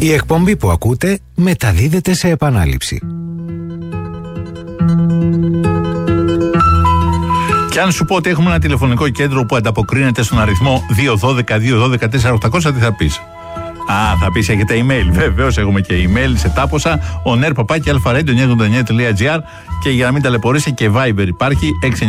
Η εκπομπή που ακούτε μεταδίδεται σε επανάληψη. Και αν σου πω ότι έχουμε ένα τηλεφωνικό κέντρο που ανταποκρίνεται στον αριθμό 212-212-4800, τι θα πεις? Θα πεις έχετε email. Βεβαίως έχουμε και email σε τάποσα. Ο ner@alpha-radio989.gr. Και για να μην ταλαιπωρήσει και Viber υπάρχει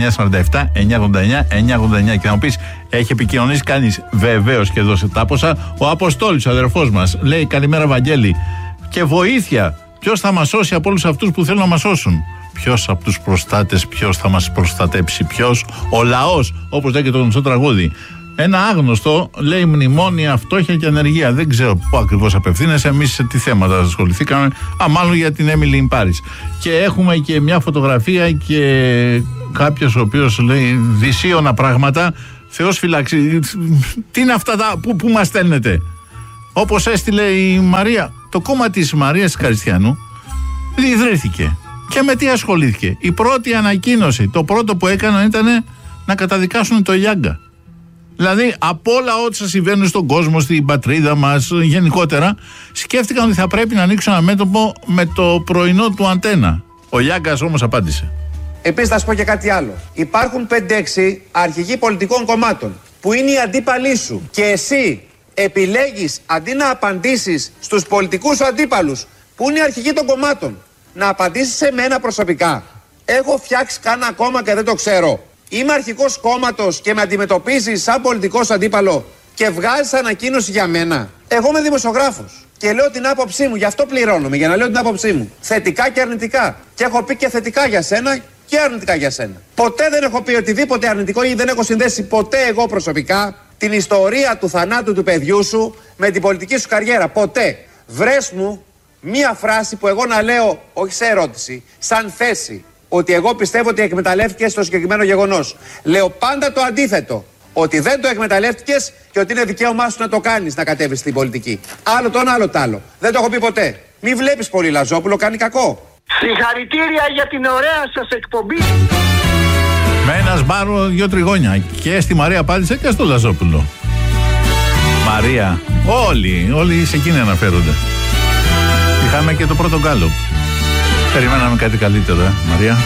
6947-989-989. Και να μου πεις, έχει επικοινωνήσει κανείς? Βεβαίως και εδώ σε τάποσα. Ο Αποστόλης, ο αδερφός μας, λέει καλημέρα Βαγγέλη. Και βοήθεια. Ποιος θα μας σώσει από όλους αυτούς που θέλουν να μας σώσουν? Ποιος από τους προστάτες, ποιος θα μας προστατέψει? Ποιος? Ο λαός, όπως λέει και το γνωστό τραγούδι. Ένα άγνωστο λέει μνημόνια, φτώχεια και ανεργία. Δεν ξέρω πού ακριβώς απευθύνεσαι. Εμείς σε τι θέματα ασχοληθήκαμε? Μάλλον για την Emily in Paris. Και έχουμε και μια φωτογραφία και κάποιος ο οποίος λέει δυσίωνα πράγματα. Θεός φυλάξει. Τι είναι αυτά που μας στέλνετε? Όπως έστειλε η Μαρία. Το κόμμα της Μαρίας Καριστιανού ιδρύθηκε. Και με τι ασχολήθηκε? Η πρώτη ανακοίνωση, το πρώτο που έκαναν ήταν να καταδικάσουν το Γιάγκα. Δηλαδή, από όλα όσα συμβαίνουν στον κόσμο, στην πατρίδα μας, γενικότερα, σκέφτηκαν ότι θα πρέπει να ανοίξουν ένα μέτωπο με το πρωινό του Αντένα. Ο Γιάγκας όμως απάντησε. Επίσης, θα σου πω και κάτι άλλο. Υπάρχουν 5-6 αρχηγοί πολιτικών κομμάτων που είναι οι αντίπαλοι σου. Και εσύ επιλέγεις αντί να απαντήσεις στους πολιτικούς σου αντίπαλους, που είναι οι αρχηγοί των κομμάτων, να απαντήσεις σε μένα προσωπικά. Έχω φτιάξει κάνα κόμμα και δεν το ξέρω? Είμαι αρχικός κόμματος και με αντιμετωπίζεις σαν πολιτικός αντίπαλο και βγάζεις ανακοίνωση για μένα? Εγώ είμαι δημοσιογράφος και λέω την άποψή μου, γι' αυτό πληρώνομαι, για να λέω την άποψή μου. Θετικά και αρνητικά. Και έχω πει και θετικά για σένα και αρνητικά για σένα. Ποτέ δεν έχω πει οτιδήποτε αρνητικό ή δεν έχω συνδέσει ποτέ εγώ προσωπικά την ιστορία του θανάτου του παιδιού σου με την πολιτική σου καριέρα. Ποτέ. Βρες μου μία φράση που εγώ να λέω, όχι σε ερώτηση, σαν θέση, ότι εγώ πιστεύω ότι εκμεταλλεύτηκες το συγκεκριμένο γεγονός. Λέω πάντα το αντίθετο. Ότι δεν το εκμεταλλεύτηκες και ότι είναι δικαίωμά σου να το κάνεις, να κατέβεις στην πολιτική. Άλλο το ένα, άλλο το άλλο. Δεν το έχω πει ποτέ. Μη βλέπεις πολύ Λαζόπουλο, κάνει κακό. Συγχαρητήρια για την ωραία σας εκπομπή. Με ένα σπάρο, 2 τριγώνια. Και στη Μαρία απάντησε και στο Λαζόπουλο. Μαρία. Όλοι σε εκείνη αναφέρονται. Είχαμε και το πρώτο γκάλο. Περιμέναμε κάτι καλύτερο, Μαρία.